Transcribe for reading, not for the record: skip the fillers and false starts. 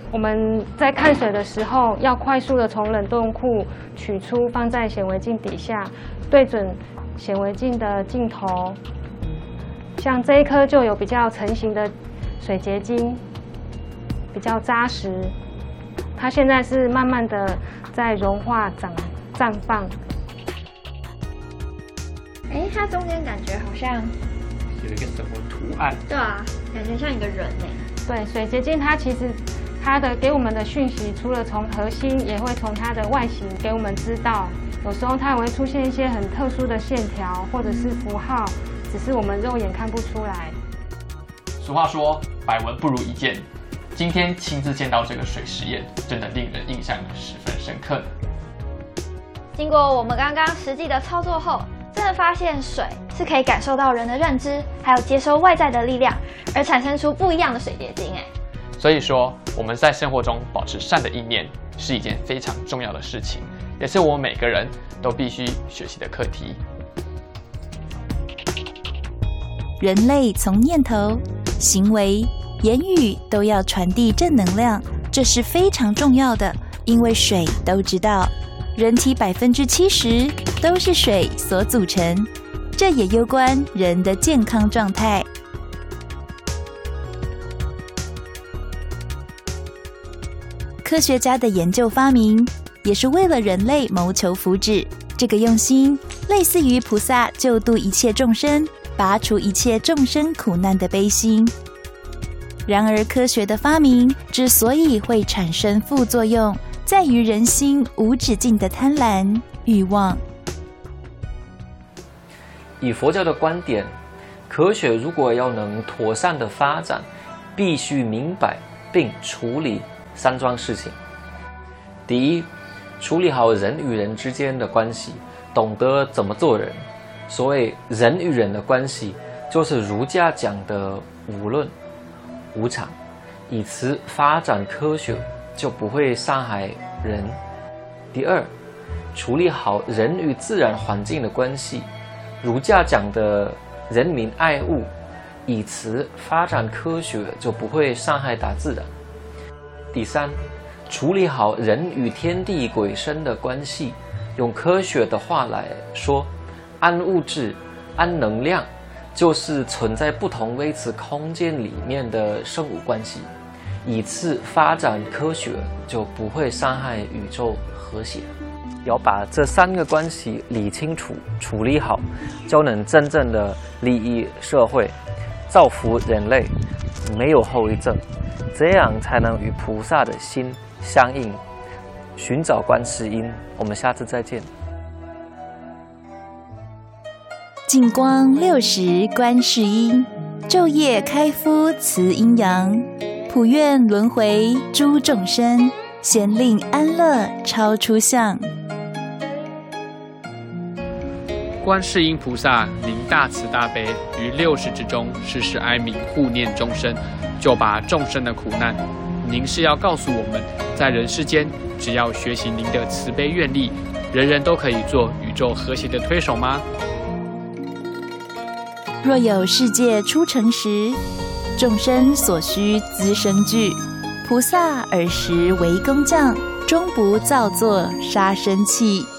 我们在看水的时候，要快速的从冷冻库取出，放在显微镜底下，对准显微镜的镜头。像这一颗就有比较成型的水结晶，比较扎实。它现在是慢慢的在融化、绽放。 它中间感觉好像有一个什么图案？ 对啊，感觉像一个人呢。 对，水结晶它其实它的给我们的讯息，除了从核心，也会从它的外形给我们知道。有时候它会出现一些很特殊的线条或者是符号，只是我们肉眼看不出来。 俗话说，百闻不如一见。今天亲自见到这个水实验，真的令人印象十分深刻。 经过我们刚刚实际的操作后，真的发现水是可以感受到人的认知，还有接收外在的力量，而产生出不一样的水结晶。 所以说，我们在生活中保持善的意念是一件非常重要的事情，也是我们每个人都必须学习的课题。 人类从念头、行为、言语都要传递正能量，这是非常重要的。因为水都知道，人体70%都是水所组成，这也攸关人的健康状态。科学家的研究发明，也是为了人类谋求福祉。这个用心，类似于菩萨救度一切众生，拔除一切众生苦难的悲心。然而，科学的发明之所以会产生副作用，在于人心无止境的贪婪欲望。 以佛教的观点，科学如果要能妥善的发展，必须明白并处理3桩事情。第一，处理好人与人之间的关系，懂得怎么做人。所谓人与人的关系，就是儒家讲的无论无常，以此发展科学，就不会伤害人。第二，处理好人与自然环境的关系，儒家讲的人民爱物，以此发展科学，就不会伤害大自然。第三，处理好人与天地鬼神的关系，用科学的话来说，按物质、按能量，就是存在不同维持空间里面的生物关系。以此发展科学，就不会伤害宇宙和谐。要把这3个关系理清楚、处理好，就能真正的利益社会，造福人类，没有后遗症，这样才能与菩萨的心相应，寻找观世音。我们下次再见。 净光60观世音，昼夜开敷慈阴阳，普愿轮回诸众生，咸令安乐超出相。 观世音菩萨，您大慈大悲，于60之中时时哀悯护念众生，就把众生的苦难。您是要告诉我们，在人世间，只要学习您的慈悲愿力，人人都可以做宇宙和谐的推手吗？ 若有世界初成时，众生所需资生具，菩萨尔时为工匠，终不造作杀生器。